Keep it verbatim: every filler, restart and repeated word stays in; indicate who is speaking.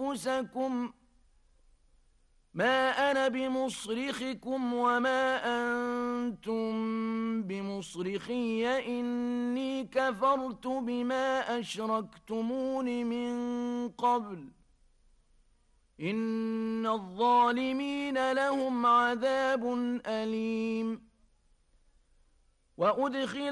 Speaker 1: أنفسكم ما أنا بمصرخكم وما أنتم بمصرخي إني كفرت بما أشركتمون من قبل إن الظالمين لهم عذاب أليم. وأدخل